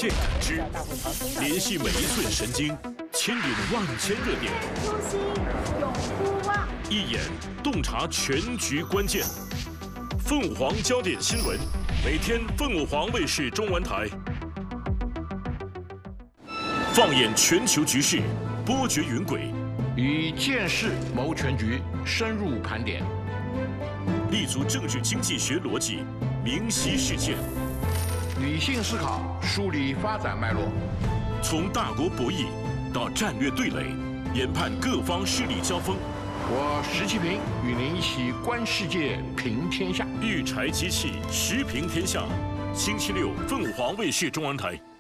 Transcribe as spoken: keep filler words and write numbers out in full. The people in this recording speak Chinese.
线感知，联系每一寸神经，牵引万千热点。 初心永不忘， 一眼洞察全局关键。凤凰焦点新闻，每天凤凰卫视中文台。放眼全球局势，波谲云轨， 以见识谋全局，深入盘点， 立足政治经济学逻辑，明晰事件， 理性思考，梳理发展脉络， 从大国博弈到战略对垒，研判各方势力交锋。 我石其平与您一起观世界，平天下。 育柴机器，时平天下。星期六，凤凰卫视中文台。